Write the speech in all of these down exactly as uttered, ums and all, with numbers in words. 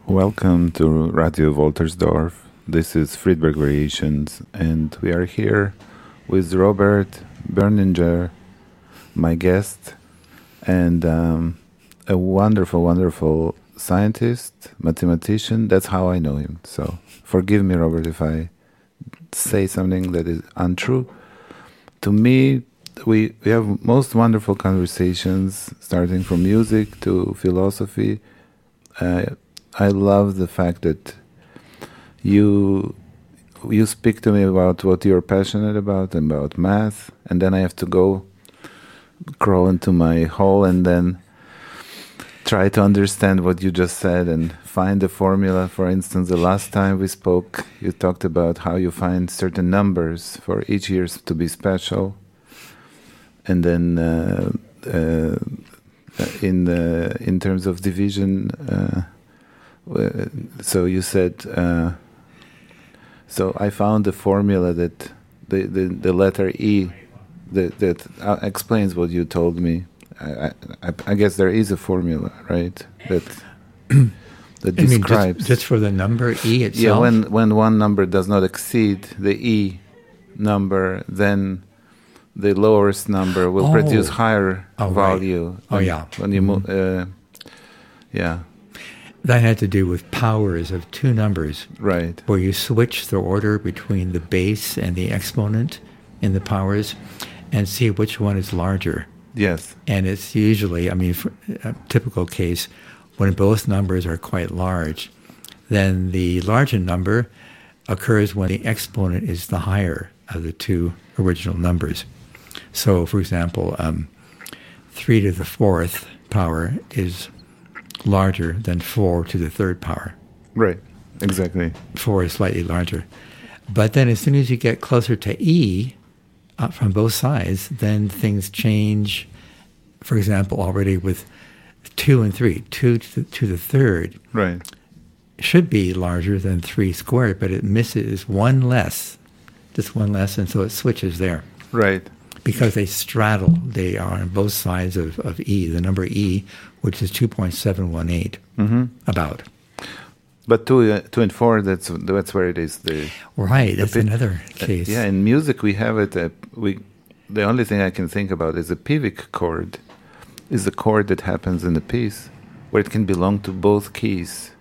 Welcome to Radio Woltersdorf. This is Friedberg Variations, and we are here with Robert Berninger, my guest, and um, a wonderful, wonderful scientist, mathematician. That's how I know him. So forgive me, Robert, if I say something that is untrue. To me, we, we have most wonderful conversations, starting from music to philosophy. Uh, I love the fact that you you speak to me about what you're passionate about, about math, and then I have to go crawl into my hole and then try to understand what you just said and find the formula. For instance, the last time we spoke, you talked about how you find certain numbers for each year to be special, and then uh, uh, in the, in terms of division. Uh, So you said, uh, so I found the formula that the, the, the letter E that, that uh, explains what you told me. I, I, I guess there is a formula, right? That that I mean, describes just, just for the number E itself. Yeah, when when one number does not exceed the E number, then the lowest number will oh. produce higher oh, value. Right. Oh when, yeah. When you mm-hmm. move, uh, yeah. That had to do with powers of two numbers. Right. Where you switch the order between the base and the exponent in the powers and see which one is larger. Yes. And it's usually, I mean, for a typical case, when both numbers are quite large, then the larger number occurs when the exponent is the higher of the two original numbers. So, for example, um, three to the fourth power is larger than four to the third power. Right, exactly. Four is slightly larger. But then as soon as you get closer to E uh, from both sides, then things change. For example, already with two and three, two to the, to the third right. should be larger than three squared, but it misses one less, just one less, and so it switches there. Right. Because they straddle, they are on both sides of, of E, the number E, which is two point seven one eight, mm-hmm. about. But two, uh, two and four, that's that's where it is. The right, that's bit, another case. Uh, yeah, in music we have it. Uh, we the only thing I can think about is a Piwik chord, is the chord that happens in the piece, where it can belong to both keys.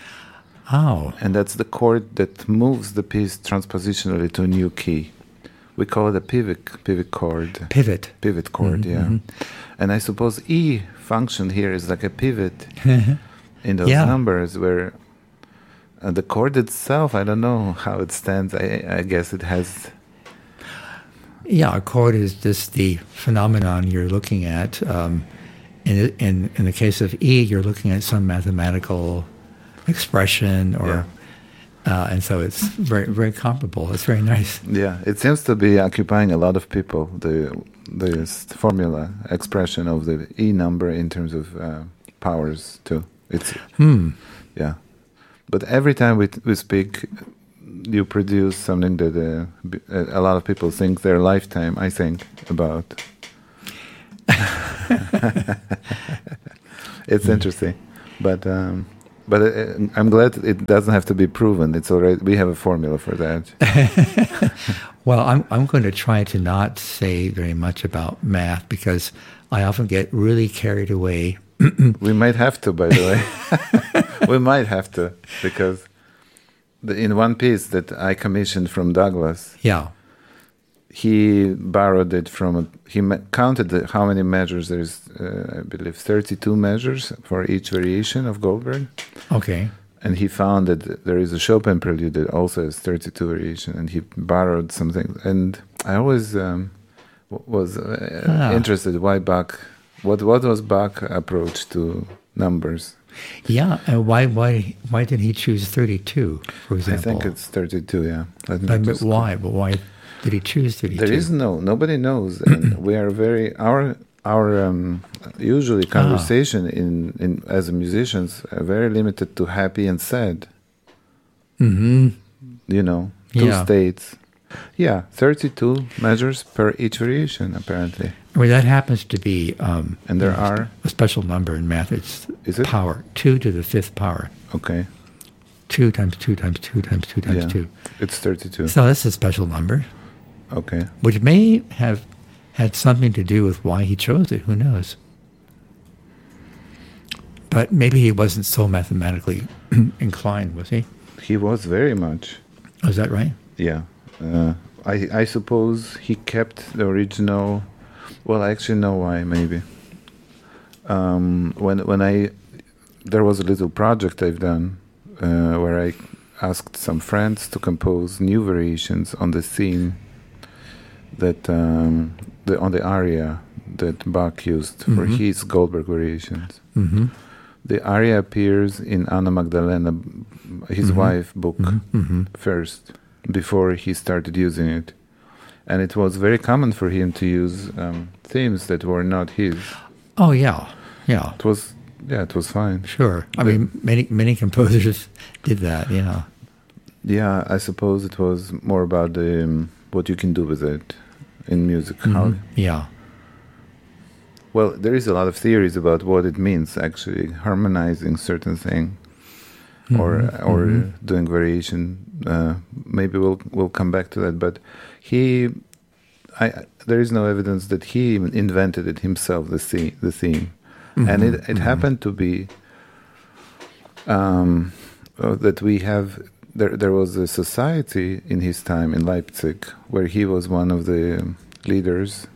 Oh. And that's the chord that moves the piece transpositionally to a new key. We call it a pivot, pivot chord. Pivot. Pivot chord, mm-hmm, yeah. Mm-hmm. And I suppose E function here is like a pivot in those yeah. numbers where uh, the chord itself, I don't know how it stands. I, I guess it has... Yeah, a chord is just the phenomenon you're looking at. Um, in, in, in the case of E, you're looking at some mathematical expression or... Yeah. Uh, and so it's very, very comparable. It's very nice. Yeah, it seems to be occupying a lot of people, the the formula expression of the E number in terms of uh, powers too. It's hmm. yeah, but every time we we speak, you produce something that uh, a lot of people think their lifetime. I think about. It's interesting, but. Um, But uh, I'm glad it doesn't have to be proven. It's already we have a formula for that. Well, I'm I'm going to try to not say very much about math because I often get really carried away. We might have to, by the way. We might have to because the, in one piece that I commissioned from Douglas, yeah, he borrowed it from a, he me- counted the, how many measures there's. Uh, I believe thirty-two measures for each variation of Goldberg. Okay. And he found that there is a Chopin prelude that also has thirty-two variation, and he borrowed something. And I always um, w- was uh, ah. interested why Bach. What what was Bach's approach to numbers? Yeah, and why why why did he choose thirty-two? For example, I think it's thirty-two. Yeah. But, but why? But why did he choose thirty-two? There is no nobody knows, and we are very our. Our um, usually conversation ah. in, in as musicians are very limited to happy and sad. Mm-hmm. You know, two yeah. states. Yeah, thirty-two measures per each variation, apparently. I mean, that happens to be... Um, and there are... A special number in math. It's is it? power. Two to the fifth power. Okay. two times two times two times two times Yeah, two. it's thirty-two. So that's a special number, Okay. which may have had something to do with why he chose it. Who knows? But maybe he wasn't so mathematically inclined, was he? He was very much. Oh, is that right? Yeah. Uh, I I suppose he kept the original. Well, I actually know why. Maybe. Um, when when I there was a little project I've done uh, where I asked some friends to compose new variations on the theme that um, the on the aria that Bach used mm-hmm. for his Goldberg variations. Mm-hmm. The aria appears in Anna Magdalena, his mm-hmm. wife, book mm-hmm. Mm-hmm. first, before he started using it. And it was very common for him to use um, themes that were not his. Oh, yeah, yeah. It was, yeah, it was fine. Sure. I the, mean, many many composers did that, you know. Yeah, I suppose it was more about the, um, what you can do with it in music. Mm-hmm. How, yeah. Well, there is a lot of theories about what it means, actually, harmonizing certain thing, mm-hmm. or or mm-hmm. doing variation. Uh, maybe we'll we'll come back to that. But he, I, there is no evidence that he invented it himself. The theme, the theme, mm-hmm. and it it mm-hmm. happened to be um, uh, that we have. There there was a society in his time in Leipzig where he was one of the leaders.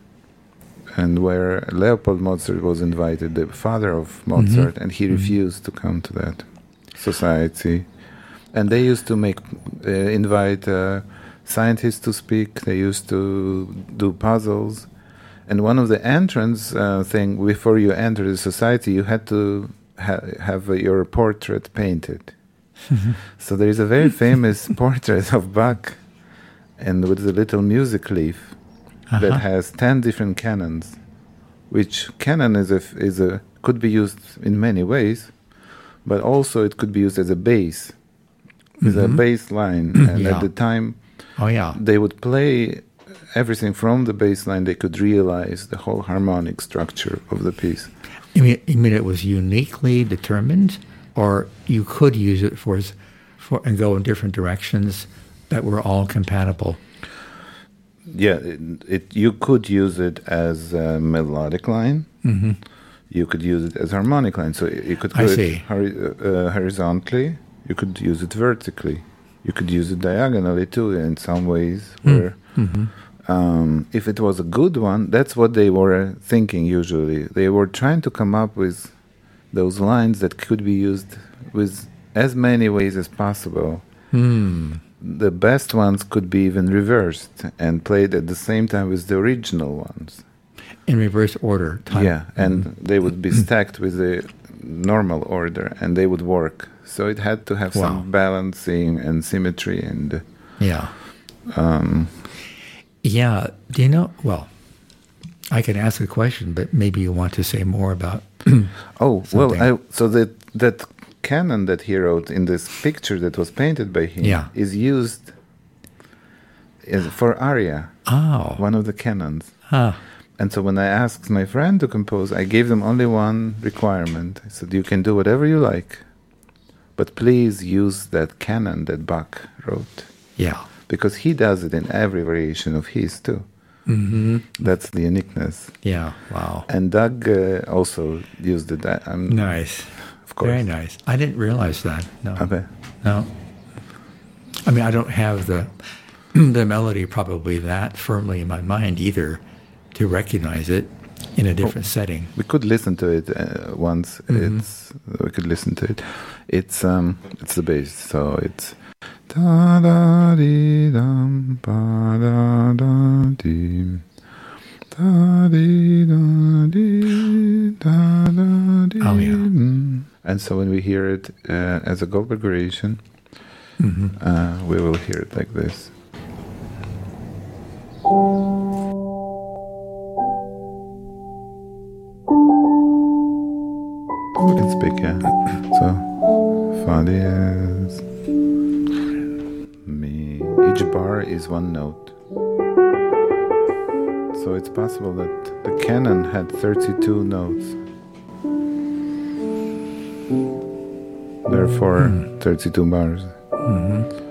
And where Leopold Mozart was invited, the father of Mozart, mm-hmm. and he refused mm-hmm. to come to that society. And they used to make, uh, invite uh, scientists to speak. They used to do puzzles. And one of the entrance uh, thing, before you enter the society, you had to ha- have uh, your portrait painted. Mm-hmm. So there is a very famous portrait of Bach, and with a little music leaf. Uh-huh. That has ten different canons, which canon is a, is a could be used in many ways, but also it could be used as a bass, as mm-hmm. a bass line. And yeah. at the time, oh yeah, they would play everything from the bass line. They could realize the whole harmonic structure of the piece. You mean, you mean it was uniquely determined, or you could use it for, for and go in different directions that were all compatible? Yeah, it, it, you could use it as a melodic line. Mm-hmm. You could use it as harmonic line. So you could I do see. it hori- uh, horizontally. You could use it vertically. You could use it diagonally too in some ways. Where, mm-hmm. um, if it was a good one, that's what they were thinking usually. They were trying to come up with those lines that could be used with as many ways as possible. Mm. The best ones could be even reversed and played at the same time with the original ones. In reverse order. Time. Yeah, and mm-hmm. they would be stacked with the normal order, and they would work. So it had to have wow. some balancing and symmetry. And yeah. Um, yeah, do you know, well, I can ask a question, but maybe you want to say more about Oh, something. well, I, so that that... canon that he wrote in this picture that was painted by him yeah. is used is for aria. Oh. One of the canons. Huh. And so when I asked my friend to compose, I gave them only one requirement. I said, you can do whatever you like, but please use that canon that Bach wrote. Yeah. Because he does it in every variation of his too. Mm-hmm. That's the uniqueness. Yeah, wow. And Doug uh, also used it. I'm, nice. Of course. Very nice. I didn't realize that. No. Okay. No. I mean, I don't have the the melody probably that firmly in my mind either to recognize it in a different oh, setting. We could listen to it uh, once. Mm-hmm. It's we could listen to it. It's um it's the bass, so it's da da dee dum ba da da dee da dee da dee da da dee. Oh yeah. And so when we hear it uh, as a Goldberg variation, mm-hmm. uh, we will hear it like this. We can speak, yeah. So, fa diez, mi. Each bar is one note. So it's possible that the canon had thirty-two notes. Therefore, hmm. thirty-two bars. Mm-hmm.